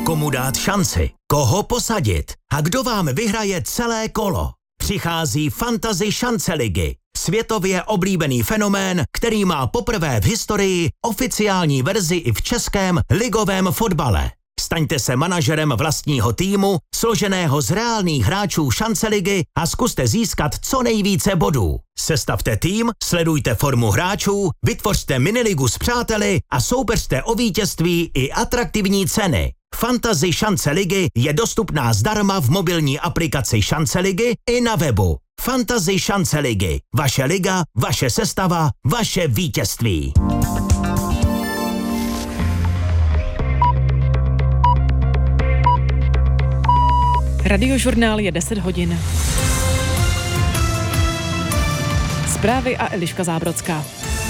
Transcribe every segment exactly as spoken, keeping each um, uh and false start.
Komu dát šanci? Koho posadit? A kdo vám vyhraje celé kolo? Přichází Fantasy šance ligy. Světově oblíbený fenomén, který má poprvé v historii oficiální verzi i v českém ligovém fotbale. Staňte se manažerem vlastního týmu, složeného z reálných hráčů šance ligy a zkuste získat co nejvíce bodů. Sestavte tým, sledujte formu hráčů, vytvořte miniligu s přáteli a soupeřte o vítězství i atraktivní ceny. Fantasy šance ligy je dostupná zdarma v mobilní aplikaci Šance ligy i na webu. Fantasy šance ligy. Vaše liga, vaše sestava, vaše vítězství. Radiožurnál je deset hodin. Zprávy a Eliška Zábrodská.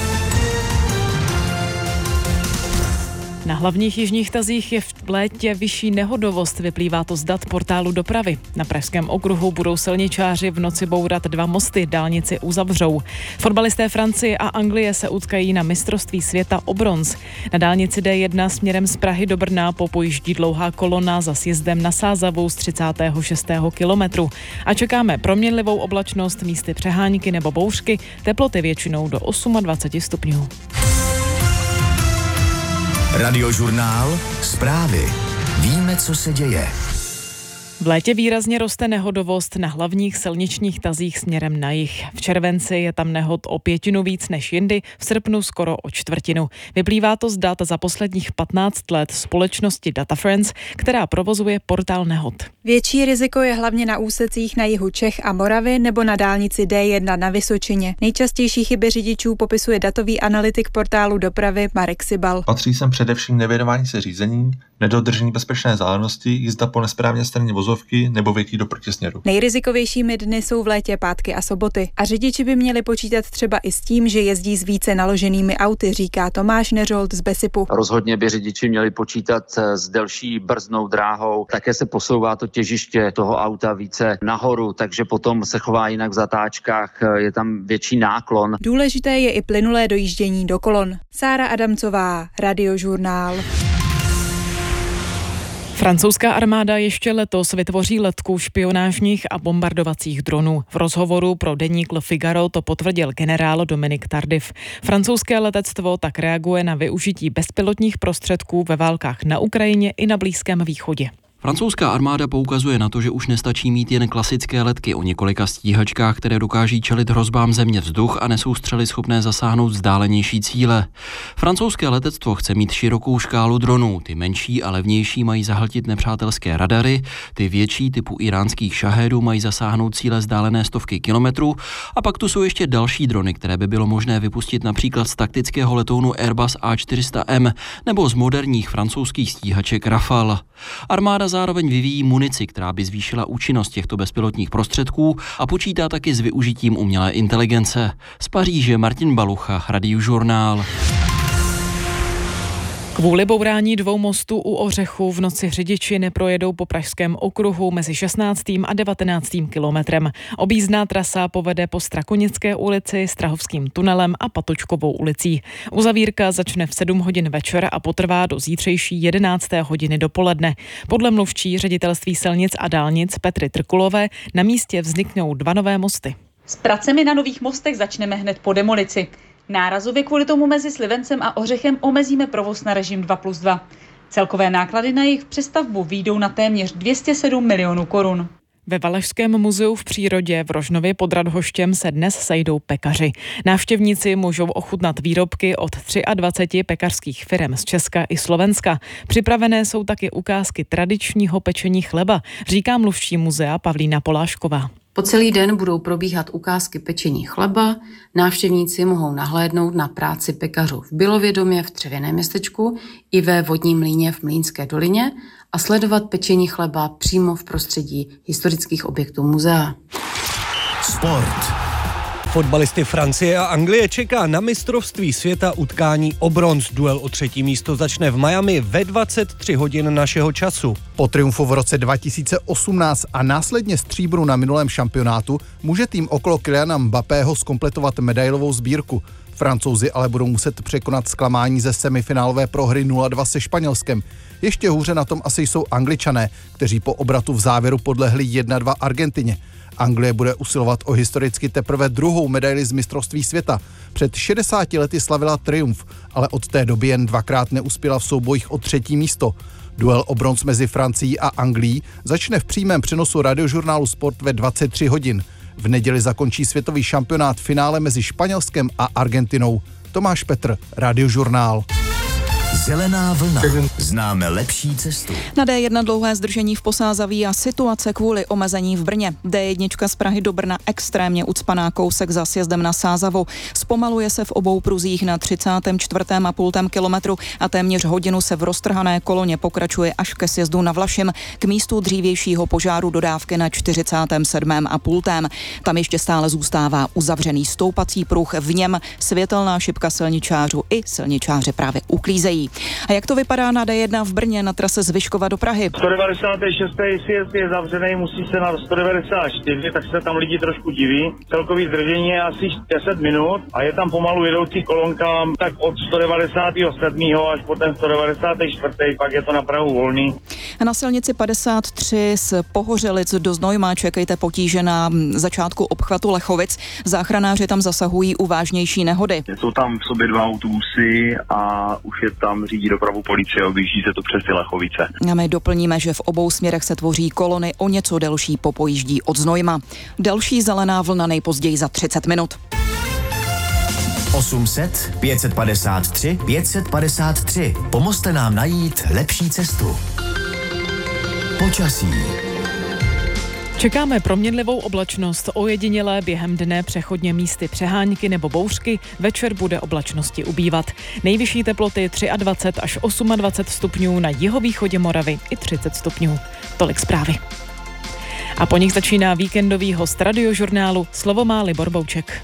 Na hlavních jižních tazích je v létě vyšší nehodovost, vyplývá to z dat portálu dopravy. Na pražském okruhu budou silničáři v noci bourat dva mosty, dálnici uzavřou. Fotbalisté Francie a Anglie se utkají na mistrovství světa o bronz. Na dálnici D jedna směrem z Prahy do Brna popojíždí dlouhá kolona za sjezdem na Sázavou z třicátého šestého kilometru. A čekáme proměnlivou oblačnost, místy přehánky nebo bouřky, teploty většinou do dvacet osm stupňů. Radiožurnál, zprávy. Víme, co se děje. V létě výrazně roste nehodovost na hlavních silničních tazích směrem na jih. V červenci je tam nehod o pětinu víc než jindy, v srpnu skoro o čtvrtinu. Vyplývá to z dat za posledních patnáct let společnosti DataFriends, která provozuje portál nehod. Větší riziko je hlavně na úsecích na jihu Čech a Moravy nebo na dálnici D jedna na Vysočině. Nejčastější chyby řidičů popisuje datový analytik portálu dopravy Marek Sibal. Patří sem především nevěnování se řízení, nedodržení bezpečné vzdálenosti, jízda po nesprávné straně vozovky nebo větí do protisměru. Nejrizikovějšími dny jsou v létě pátky a soboty. A řidiči by měli počítat třeba i s tím, že jezdí s více naloženými auty, říká Tomáš Neřold z Besipu. Rozhodně by řidiči měli počítat s delší brzdnou dráhou. Také se posouvá to těžiště toho auta více nahoru, takže potom se chová jinak v zatáčkách, je tam větší náklon. Důležité je i plynulé dojíždění do kolon. Sára Adamcová, Radiožurnál. Francouzská armáda ještě letos vytvoří letku špionážních a bombardovacích dronů. V rozhovoru pro deník Le Figaro to potvrdil generál Dominique Tardif. Francouzské letectvo tak reaguje na využití bezpilotních prostředků ve válkách na Ukrajině i na Blízkém východě. Francouzská armáda poukazuje na to, že už nestačí mít jen klasické letky o několika stíhačkách, které dokáží čelit hrozbám země vzduch a nesou střely schopné zasáhnout vzdálenější cíle. Francouzské letectvo chce mít širokou škálu dronů. Ty menší a levnější mají zahltit nepřátelské radary, ty větší typu iránských šahedů mají zasáhnout cíle vzdálené stovky kilometrů a pak tu jsou ještě další drony, které by bylo možné vypustit například z taktického letounu Airbus A čtyři sta M nebo z moderních francouzských stíhaček Rafale. Armáda zároveň vyvíjí munici, která by zvýšila účinnost těchto bezpilotních prostředků a počítá taky s využitím umělé inteligence. Z Paříže Martin Balucha, Radiožurnál. Kvůli bourání dvou mostů u Ořechu v noci řidiči neprojedou po pražském okruhu mezi šestnáctým a devatenáctým kilometrem. Objízdná trasa povede po Strakonické ulici, Strahovským tunelem a Patočkovou ulicí. Uzavírka začne v sedm hodin večer a potrvá do zítřejší jedenácté hodiny dopoledne. Podle mluvčí ředitelství silnic a dálnic Petry Trkulové na místě vzniknou dva nové mosty. S pracemi na nových mostech začneme hned po demolici. Nárazově kvůli tomu mezi Slivencem a Ořechem omezíme provoz na režim dva plus dva. Celkové náklady na jejich přestavbu výjdou na téměř dvě stě sedm milionů korun. Ve Valašském muzeu v přírodě v Rožnově pod Radhoštěm se dnes sejdou pekaři. Návštěvníci můžou ochutnat výrobky od dvaceti tří pekařských firem z Česka i Slovenska. Připravené jsou taky ukázky tradičního pečení chleba, říká mluvčí muzea Pavlína Polášková. Po celý den budou probíhat ukázky pečení chleba, návštěvníci mohou nahlédnout na práci pekařů v Bilovědomě v Dřevěném městečku i ve Vodním mlýně v Mlýnské dolině a sledovat pečení chleba přímo v prostředí historických objektů muzea. Sport. Fotbalisty Francie a Anglie čeká na mistrovství světa utkání o bronz. Duel o třetí místo začne v Miami ve dvacet tři hodin našeho času. Po triumfu v roce dva tisíce osmnáct a následně stříbru na minulém šampionátu může tým okolo Kyliana Mbappého zkompletovat medailovou sbírku. Francouzi ale budou muset překonat zklamání ze semifinálové prohry nula dva se Španělskem. Ještě hůře na tom asi jsou Angličané, kteří po obratu v závěru podlehli jedna dva Argentině. Anglie bude usilovat o historicky teprve druhou medaili z mistrovství světa. Před šedesáti lety slavila triumf, ale od té doby jen dvakrát neuspěla v soubojích o třetí místo. Duel o bronz mezi Francií a Anglií začne v přímém přenosu radiožurnálu Sport ve dvacet tři hodin. V neděli zakončí světový šampionát finále mezi Španělskem a Argentinou. Tomáš Petr, Radiožurnál. Zelená vlna. Známe lepší cestu. Na D jedna dlouhé zdržení v Posázaví a situace kvůli omezení v Brně. D jedna z Prahy do Brna extrémně ucpaná kousek za sjezdem na Sázavu. Zpomaluje se v obou pruzích na třicátém čtvrtém a půl kilometru a téměř hodinu se v roztrhané koloně pokračuje až ke sjezdu na Vlašim k místu dřívějšího požáru dodávky na čtyřicátém sedmém a půl. Tam ještě stále zůstává uzavřený stoupací pruh, v něm světelná šipka silničářů i silničáři právě uklízejí. A jak to vypadá na D jedna v Brně na trase z Vyškova do Prahy? sto devadesát šest sjezd je zavřený, musí se na sto devadesát čtyři, tak se tam lidi trošku diví. Celkový zdržení je asi deset minut a je tam pomalu jedoucí kolonka, tak od sto devadesát sedm až po ten sto devadesát čtyři, pak je to na Prahu volný. A na silnici padesát tři z Pohořelic do Znojma čekejte potíže na začátku obchvatu Lechovic. Záchranáři tam zasahují u vážnější nehody. Jsou tam v sobě dva autobusy a už je tam řídí dopravu policie, objíždí se to přes ty Lechovice. A my doplníme, že v obou směrech se tvoří kolony, o něco delší popojíždí od Znojma. Další zelená vlna nejpozději za třicet minut. osm set, pět set padesát tři, pět set padesát tři. Pomozte nám najít lepší cestu. Počasí. Čekáme proměnlivou oblačnost, ojedinělé během dne přechodně místy přehánky nebo bouřky, večer bude oblačnosti ubývat. Nejvyšší teploty dvacet tři až dvacet osm stupňů na jihovýchodě Moravy i třicet stupňů. Tolik zprávy. A po nich začíná víkendový host Radiožurnálu, slovo má Libor Bouček.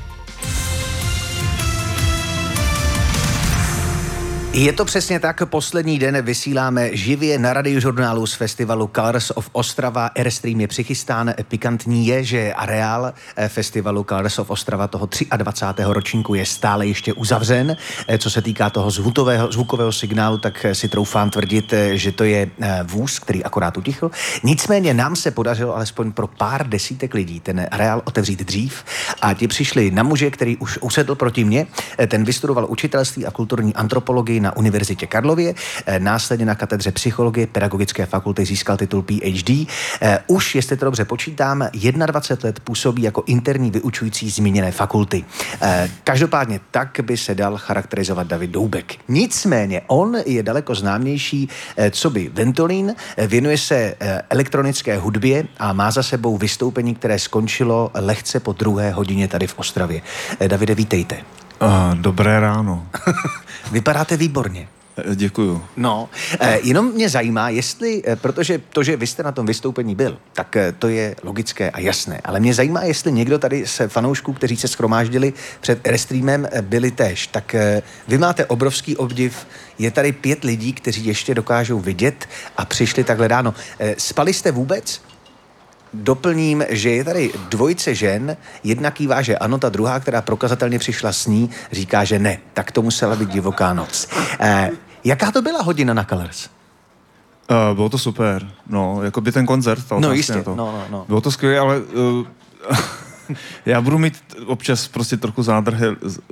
Je to přesně tak, poslední den vysíláme živě na Radiožurnálu z festivalu Colors of Ostrava. Airstream je přichystán, pikantní je, že areál festivalu Colors of Ostrava toho dvacátého třetího ročníku je stále ještě uzavřen. Co se týká toho zvukového, zvukového signálu, tak si troufám tvrdit, že to je vůz, který akorát utichl. Nicméně nám se podařilo alespoň pro pár desítek lidí ten areál otevřít dřív a ti přišli na muže, který už usedl proti mně. Ten vystudoval učitelství a kulturní antropologii na Univerzitě Karlově, následně na katedře psychologie pedagogické fakulty získal titul P H D. Už, jestli to dobře počítám, dvacet jedna let působí jako interní vyučující zmíněné fakulty. Každopádně tak by se dal charakterizovat David Doubek. Nicméně on je daleko známější coby Ventolin, věnuje se elektronické hudbě a má za sebou vystoupení, které skončilo lehce po druhé hodině tady v Ostravě. Davide, vítejte. Uh, dobré ráno. Vypadáte výborně. Děkuju. No, eh, jenom mě zajímá, jestli, eh, protože to, že vy jste na tom vystoupení byl, tak eh, to je logické a jasné, ale mě zajímá, jestli někdo tady z fanoušků, kteří se shromáždili před Airstreamem, eh, byli též. Tak eh, vy máte obrovský obdiv, je tady pět lidí, kteří ještě dokážou vidět a přišli takhle ráno. Eh, spali jste vůbec? Doplním, že je tady dvojice žen, jedna kývá, že ano, ta druhá, která prokazatelně přišla s ní, říká, že ne. Tak to musela být divoká noc. Eh, jaká to byla hodina na Colors? Uh, bylo to super. No, jako by ten koncert. No jistě, to. no, no, no. Bylo to skvělé, ale uh, já budu mít občas prostě trochu zádrhy.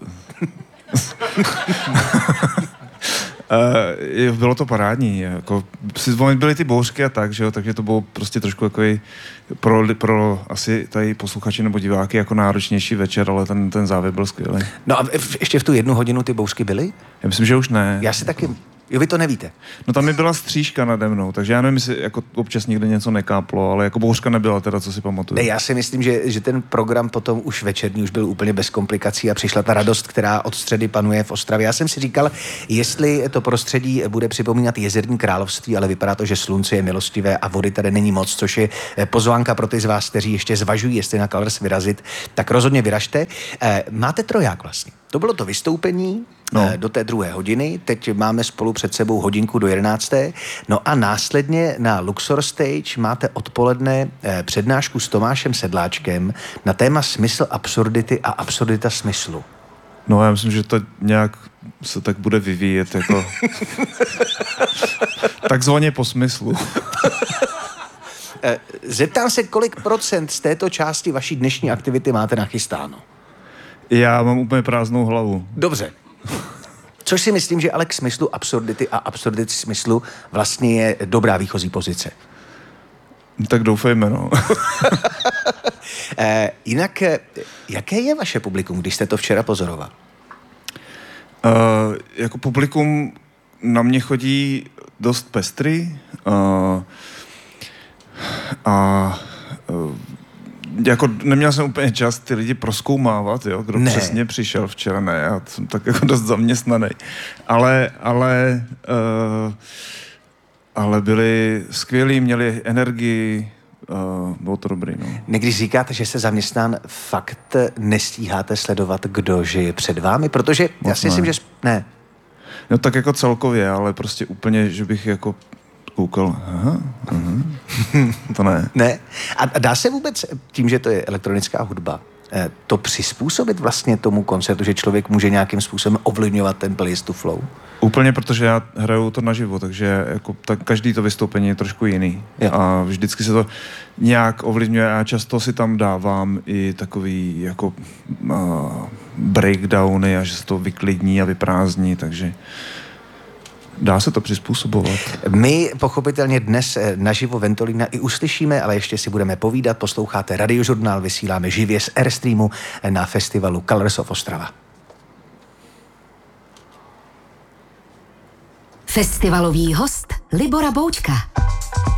Uh, bylo to parádní, jako, si byly ty bouřky a tak, že jo, takže to bylo prostě trošku jako pro, pro asi tady posluchači nebo diváky jako náročnější večer, ale ten, ten závěr byl skvělý. No a ještě v tu jednu hodinu ty bouřky byly? Já myslím, že už ne. Já si taky Jo, vy to nevíte? No tam mi byla střížka nade mnou, takže já nevím, jestli jako občas někde něco nekáplo, ale jako bouřka nebyla teda, co si pamatuju. Ne, já si myslím, že, že ten program potom už večerní už byl úplně bez komplikací a přišla ta radost, která od středy panuje v Ostravě. Já jsem si říkal, jestli to prostředí bude připomínat Jezerní království, ale vypadá to, že slunce je milostivé a vody tady není moc, což je pozvánka pro ty z vás, kteří ještě zvažují, jestli na Colors vyrazit, tak rozhodně vyražte. Máte troják vlastně. To bylo to vystoupení no. do té druhé hodiny, teď máme spolu před sebou hodinku do jedenácté. No a následně na Luxor Stage máte odpoledne přednášku s Tomášem Sedláčkem na téma smysl absurdity a absurdita smyslu. No já myslím, že to nějak se tak bude vyvíjet jako takzvaně po smyslu. Zeptám se, kolik procent z této části vaší dnešní aktivity máte nachystáno? Já mám úplně prázdnou hlavu. Dobře. Což si myslím, že ale k smyslu absurdity a absurdity smyslu vlastně je dobrá výchozí pozice. Tak doufejme, no. e, jinak, jaké je vaše publikum, když jste to včera pozoroval? Uh, jako publikum na mě chodí dost pestrý uh, a uh, jako neměl jsem úplně čas ty lidi prozkoumávat, jo, kdo ne. přesně přišel včera, ne, já jsem tak jako dost zaměstnaný, ale, ale, uh, ale byli skvělí, měli energii, uh, bylo to dobrý, no. Když říkáte, že jste zaměstnán, fakt nestíháte sledovat, kdo žije před vámi, protože moc já si myslím, že ne. No tak jako celkově, ale prostě úplně, že bych jako koukal, aha, aha. To ne. Ne. A dá se vůbec, tím, že to je elektronická hudba, to přizpůsobit vlastně tomu koncertu, že člověk může nějakým způsobem ovlivňovat ten playlist to flow? Úplně, protože já hraju to naživo, takže jako, tak každý to vystoupení je trošku jiný. Jo. A vždycky se to nějak ovlivňuje a často si tam dávám i takový jako uh, breakdowny a že se to vyklidní a vyprázdní, takže dá se to přizpůsobovat. My pochopitelně dnes naživo Ventolína i uslyšíme, ale ještě si budeme povídat. Posloucháte Radiožurnál, vysíláme živě z Airstreamu na festivalu Colors of Ostrava. Festivalový host Libora Boučka.